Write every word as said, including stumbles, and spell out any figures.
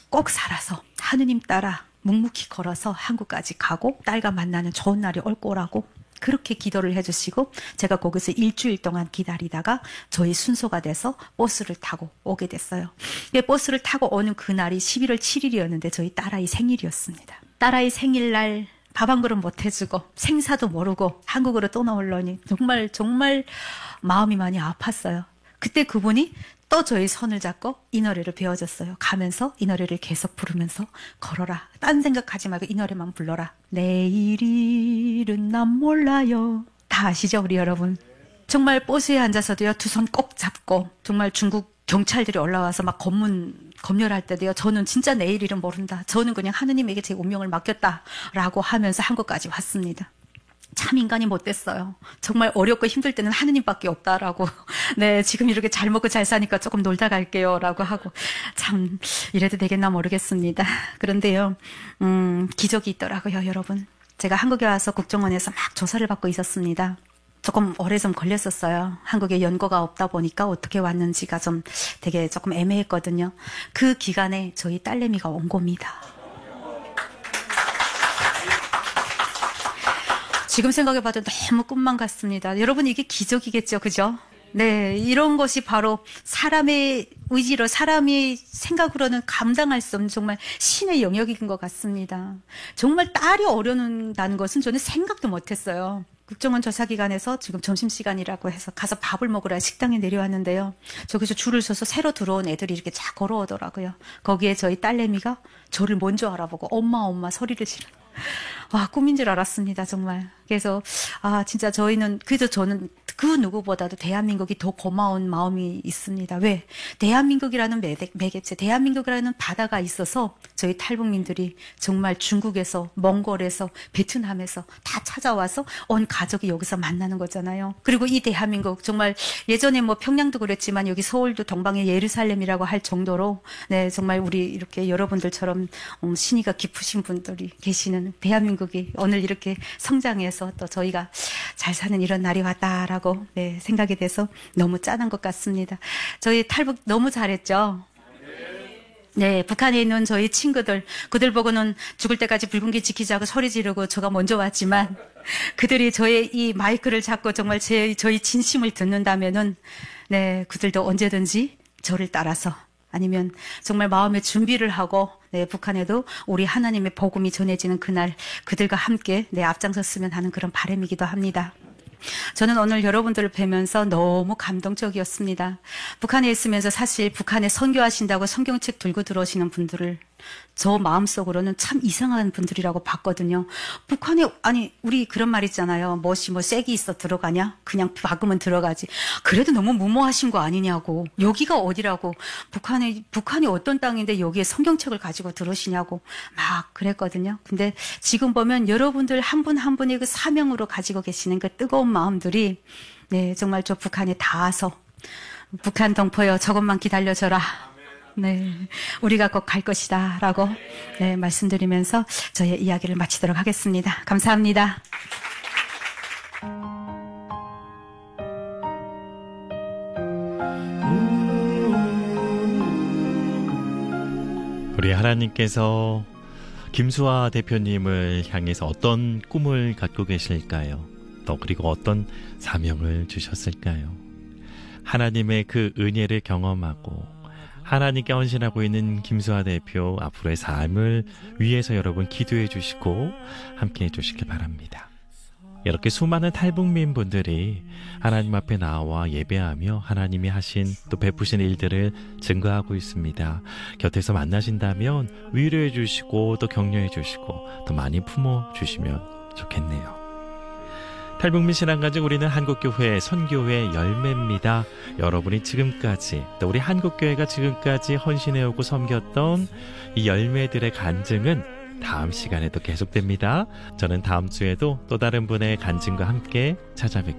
꼭 살아서 하느님 따라 묵묵히 걸어서 한국까지 가고 딸과 만나는 좋은 날이 올 거라고 그렇게 기도를 해주시고 제가 거기서 일주일 동안 기다리다가 저희 순서가 돼서 버스를 타고 오게 됐어요. 버스를 타고 오는 그날이 십일월 칠일이었는데 저희 딸아이 생일이었습니다. 딸아이 생일날 밥 한 그릇 못 해주고 생사도 모르고 한국으로 떠나오려니 정말 정말 마음이 많이 아팠어요. 그때 그분이 또 저희 손을 잡고 이 노래를 배워줬어요. 가면서 이 노래를 계속 부르면서 걸어라. 딴 생각하지 말고 이 노래만 불러라. 내일 일은 난 몰라요. 다 아시죠 우리 여러분? 정말 버스에 앉아서도요 두 손 꼭 잡고 정말 중국 경찰들이 올라와서 막 검문 검열할 때도요 저는 진짜 내일 일은 모른다. 저는 그냥 하느님에게 제 운명을 맡겼다라고 하면서 한국까지 왔습니다. 참 인간이 못됐어요. 정말 어렵고 힘들 때는 하느님밖에 없다라고. 네, 지금 이렇게 잘 먹고 잘 사니까 조금 놀다 갈게요 라고 하고 참 이래도 되겠나 모르겠습니다. 그런데요 음, 기적이 있더라고요 여러분. 제가 한국에 와서 국정원에서 막 조사를 받고 있었습니다. 조금 오래 좀 걸렸었어요. 한국에 연고가 없다 보니까 어떻게 왔는지가 좀 되게 조금 애매했거든요. 그 기간에 저희 딸내미가 온 겁니다. 지금 생각해봐도 너무 꿈만 같습니다. 여러분 이게 기적이겠죠, 그죠? 네, 이런 것이 바로 사람의 의지로 사람의 생각으로는 감당할 수 없는 정말 신의 영역인 것 같습니다. 정말 딸이 어려운다는 것은 저는 생각도 못했어요. 국정원 조사기관에서 지금 점심시간이라고 해서 가서 밥을 먹으라 식당에 내려왔는데요. 저기서 줄을 서서 새로 들어온 애들이 이렇게 쫙 걸어오더라고요. 거기에 저희 딸내미가 저를 먼저 알아보고 엄마 엄마 소리를 지르 와, 꿈인 줄 알았습니다, 정말. 그래서, 아, 진짜 저희는, 그래서 저는 그 누구보다도 대한민국이 더 고마운 마음이 있습니다. 왜? 대한민국이라는 매개, 매개체, 대한민국이라는 바다가 있어서 저희 탈북민들이 정말 중국에서, 몽골에서, 베트남에서 다 찾아와서 온 가족이 여기서 만나는 거잖아요. 그리고 이 대한민국, 정말 예전에 뭐 평양도 그랬지만 여기 서울도 동방의 예루살렘이라고 할 정도로, 네, 정말 우리 이렇게 여러분들처럼 음, 신의가 깊으신 분들이 계시는 대한민국이 오늘 이렇게 성장해서 또 저희가 잘 사는 이런 날이 왔다라고 네, 생각이 돼서 너무 짠한 것 같습니다. 저희 탈북 너무 잘했죠? 네, 북한에 있는 저희 친구들, 그들 보고는 죽을 때까지 붉은기 지키자고 소리 지르고 제가 먼저 왔지만 그들이 저의 이 마이크를 잡고 정말 제, 저희 진심을 듣는다면은 네, 그들도 언제든지 저를 따라서 아니면 정말 마음의 준비를 하고 네, 북한에도 우리 하나님의 복음이 전해지는 그날 그들과 함께 네, 앞장섰으면 하는 그런 바람이기도 합니다. 저는 오늘 여러분들을 뵈면서 너무 감동적이었습니다. 북한에 있으면서 사실 북한에 선교하신다고 성경책 들고 들어오시는 분들을 저 마음속으로는 참 이상한 분들이라고 봤거든요. 북한에, 아니, 우리 그런 말 있잖아요. 멋이 뭐 쐐기 있어 들어가냐? 그냥 박으면 들어가지. 그래도 너무 무모하신 거 아니냐고. 여기가 어디라고. 북한에, 북한이 어떤 땅인데 여기에 성경책을 가지고 들어오시냐고 막 그랬거든요. 근데 지금 보면 여러분들 한 분 한 분의 그 사명으로 가지고 계시는 그 뜨거운 마음들이 네, 정말 저 북한에 닿아서 북한 동포여 조금만 기다려줘라. 네, 우리가 꼭 갈 것이다 라고 네, 말씀드리면서 저의 이야기를 마치도록 하겠습니다. 감사합니다. 우리 하나님께서 김수아 대표님을 향해서 어떤 꿈을 갖고 계실까요? 또 그리고 어떤 사명을 주셨을까요? 하나님의 그 은혜를 경험하고 하나님께 헌신하고 있는 김수아 대표 앞으로의 삶을 위해서 여러분 기도해 주시고 함께 해 주시길 바랍니다. 이렇게 수많은 탈북민 분들이 하나님 앞에 나와 예배하며 하나님이 하신 또 베푸신 일들을 증거하고 있습니다. 곁에서 만나신다면 위로해 주시고 또 격려해 주시고 더 많이 품어 주시면 좋겠네요. 탈북민 신앙가족 우리는 한국교회 선교회 열매입니다. 여러분이 지금까지 또 우리 한국교회가 지금까지 헌신해오고 섬겼던 이 열매들의 간증은 다음 시간에도 계속됩니다. 저는 다음 주에도 또 다른 분의 간증과 함께 찾아뵙겠습니다.